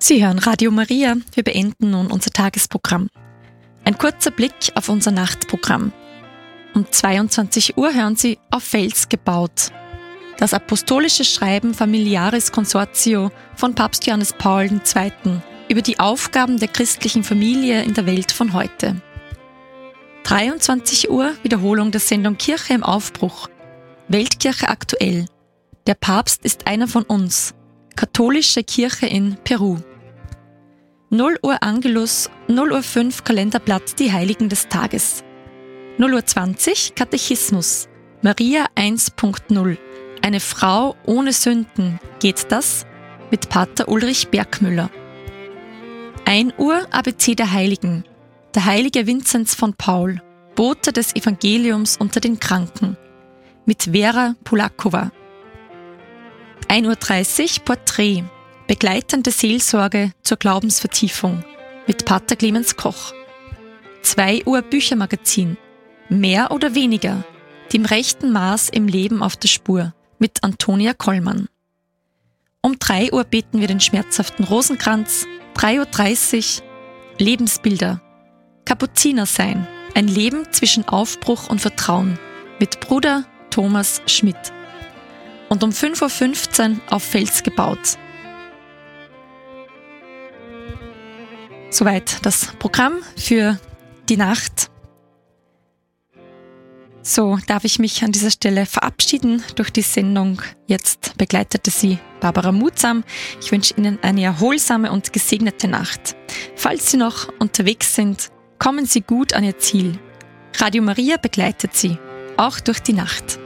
Sie hören Radio Maria. Wir beenden nun unser Tagesprogramm. Ein kurzer Blick auf unser Nachtprogramm. Um 22 Uhr hören Sie Auf Fels gebaut. Das apostolische Schreiben Familiaris Consortio von Papst Johannes Paul II. Über die Aufgaben der christlichen Familie in der Welt von heute. 23 Uhr Wiederholung der Sendung Kirche im Aufbruch. Weltkirche aktuell. Der Papst ist einer von uns. Katholische Kirche in Peru. 0 Uhr Angelus, 0 Uhr 5 Kalenderblatt Die Heiligen des Tages. 0 Uhr 20 Katechismus. Maria 1.0. Eine Frau ohne Sünden. Geht das? Mit Pater Ulrich Bergmüller. 1 Uhr ABC der Heiligen. Der heilige Vinzenz von Paul. Bote des Evangeliums unter den Kranken. Mit Vera Pulakova. 1.30 Uhr Porträt. Begleitende Seelsorge zur Glaubensvertiefung mit Pater Clemens Koch. 2 Uhr Büchermagazin. Mehr oder weniger. Dem rechten Maß im Leben auf der Spur mit Antonia Kollmann. Um 3 Uhr beten wir den schmerzhaften Rosenkranz. 3.30 Uhr Lebensbilder. Kapuziner sein. Ein Leben zwischen Aufbruch und Vertrauen mit Bruder Thomas Schmidt. Und um 5.15 Uhr Auf Fels gebaut. Soweit das Programm für die Nacht. So darf ich mich an dieser Stelle verabschieden durch die Sendung. Jetzt begleitete sie Barbara Mutsam. Ich wünsche Ihnen eine erholsame und gesegnete Nacht. Falls Sie noch unterwegs sind, kommen Sie gut an Ihr Ziel. Radio Maria begleitet Sie, auch durch die Nacht.